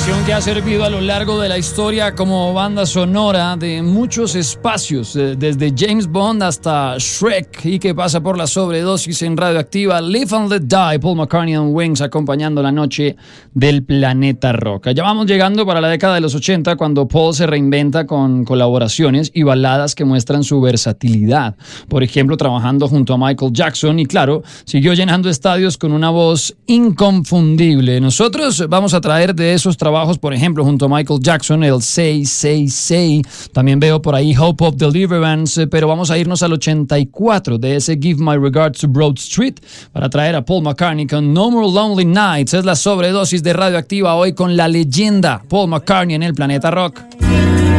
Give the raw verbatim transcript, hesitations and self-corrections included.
Canción que ha servido a lo largo de la historia como banda sonora de muchos espacios, desde James Bond hasta Shrek, y que pasa por la sobredosis en Radioactiva. Live and Let Die, Paul McCartney and Wings, acompañando la noche del planeta rock. Ya vamos llegando para la década de los ochenta, cuando Paul se reinventa con colaboraciones y baladas que muestran su versatilidad. Por ejemplo, trabajando junto a Michael Jackson, y claro, siguió llenando estadios con una voz inconfundible. Nosotros vamos a traer de esos trabajos, por ejemplo, junto a Michael Jackson, el Say, Say, Say. También veo por ahí Hope of Deliverance, pero vamos a irnos al ochenta y cuatro de ese Give My Regards to Broad Street para traer a Paul McCartney con No More Lonely Nights. Es la sobredosis de Radioactiva hoy con la leyenda Paul McCartney en el planeta rock.